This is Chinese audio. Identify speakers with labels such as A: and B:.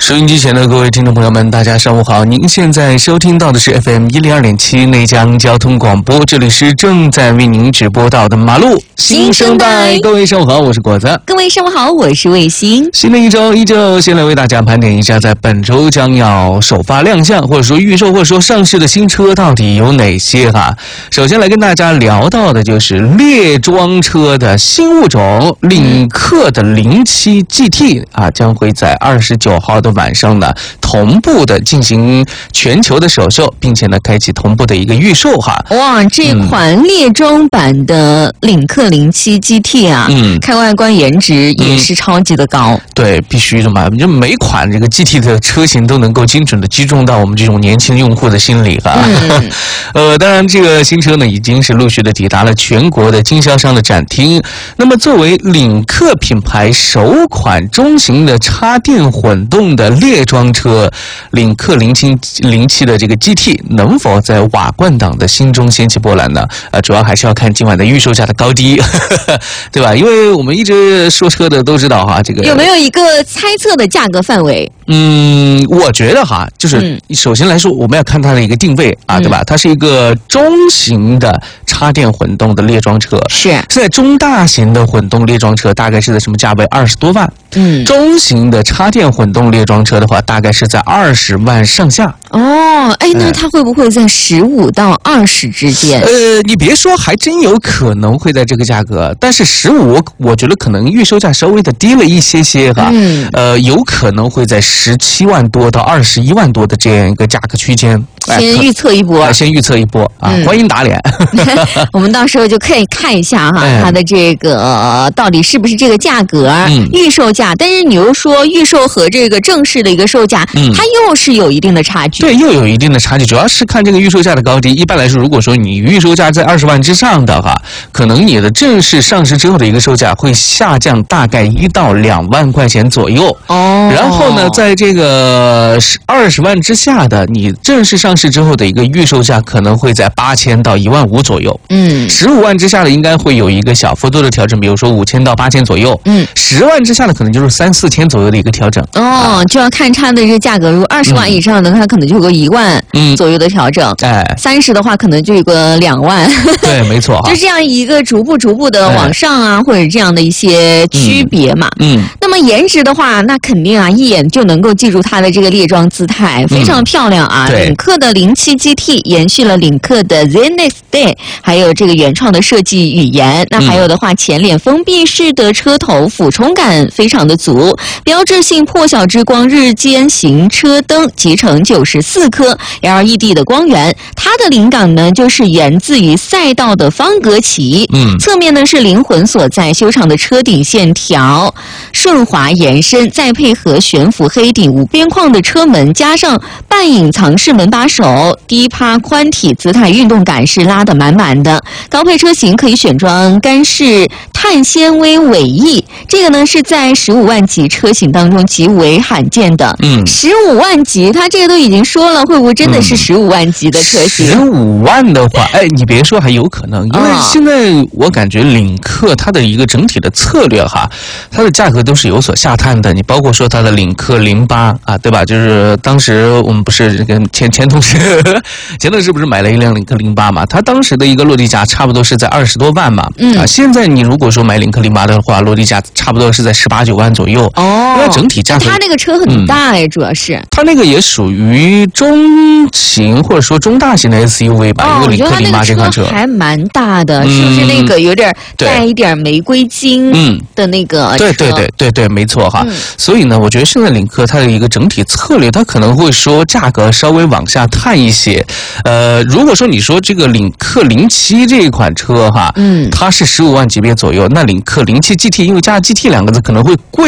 A: 收音机前的各位听众朋友们，大家上午好！您现在收听到的是 FM102.7内江交通广播，这里是正在为您直播到的马路新生代。各位上午好，我是果子。
B: 各位上午好，我是卫星。
A: 新的一周依旧先来为大家盘点一下，在本周将要首发亮相，或者说预售，或者说上市的新车到底有哪些哈？首先来跟大家聊到的就是列装车的新物种领克的07 GT 啊，将会在29号的晚上呢，同步的进行全球的首秀，并且呢，开启同步的一个预售哈。
B: 哇，这款列装版的领克07 GT 啊，看外观颜值也是超级的高。
A: 对，必须的嘛，就每款这个 GT 的车型都能够精准的击中到我们这种年轻用户的心理哈。当然，这个新车呢，已经是陆续的抵达了全国的经销商的展厅。那么，作为领克品牌首款中型的插电混动的列装车，领克07的这个 GT 能否在瓦罐党的心中掀起波澜呢？主要还是要看今晚的预售价的高低，对吧？因为我们一直说车的都知道哈，这个
B: 有没有一个猜测的价格范围？
A: 我觉得哈，就是首先来说，我们要看它的一个定位啊，对吧？它是一个中型的插电混动的列装车，
B: 是
A: 在中大型的混动列装车大概是在什么价位？20多万。中型的插电混动列装车的话，大概是在20万上下。
B: 哦，哎，那它会不会在15到20之间？
A: 你别说，还真有可能会在这个价格，但是15，我觉得可能预售价稍微的低了一些些哈。有可能会在17万多到21万多的这样一个价格区间。
B: 先预测一波，
A: 先预测一波啊！欢迎打脸。
B: 我们到时候就可以看一下哈，它的这个到底是不是这个价格，预售价。但是你又说预售和这个正式的一个售价，它又是有一定的差距。
A: 对，又有一定的差距，主要是看这个预售价的高低。一般来说，如果说你预售价在20万之上的话，可能你的正式上市之后的一个售价会下降大概1到2万块钱左右。然后呢，在这个20万之下的，你正式上市之后的一个预售价可能会在8000到1万5左右。15万之下的应该会有一个小幅度的调整，比如说5000到8000左右。10万之下的可能就是3、4千左右的一个调整。
B: 就要看它的这个价格，如果20万以上的，它可能就有个1万左右的调整。30的话，可能就有个2万。
A: 对，没错。
B: 就这样一个逐步的往上啊，或者这样的一些区别嘛。那么颜值的话，那肯定啊，一眼就能够记住它的这个列装姿态，非常漂亮啊。领克的07 GT 延续了领克的 The Next Day， 还有这个原创的设计语言。那还有的话，前脸封闭式的车头，俯冲感非常的足，标志性破晓之光日间行车灯集成94颗 LED 的光源。它的灵感呢，就是源自于赛道的方格旗。侧面呢是灵魂所在，修长的车顶线条顺滑延伸，再配合悬浮黑顶无边框的车门，加上半隐藏式门把手，低趴宽体姿态，运动感是拉得满满的。高配车型可以选装干式碳纤维尾翼，这个呢是在15万级车型当中极为罕见的。15万级，它这个都已经说了，会不会真的是15万级的车型
A: ？15万的话，你别说，还有可能，因为现在我感觉领克它的一个整体的策略哈，它的价格都是有所下探的。你包括说它的领克08啊，对吧？就是当时我们不是跟前同事不是买了一辆领克08嘛？它当时的一个落地价差不多是在20多万嘛。现在你如果说买领克08的话，落地价差不多是在18、19万左右。那整体价格，
B: 它那个车很大哎，主要是
A: 它那个也属于中型或者说中大型的 SUV 吧。
B: 我觉得它那个车还蛮大的，是不是那个有点带一点玫瑰金的那个车？
A: 对，没错哈。所以呢，我觉得现在领克它的一个整体策略，它可能会说价格稍微往下探一些。如果说你说这个领克07这一款车哈，它是15万级别左右，那领克07 GT 因为加上 GT 2个字可能会贵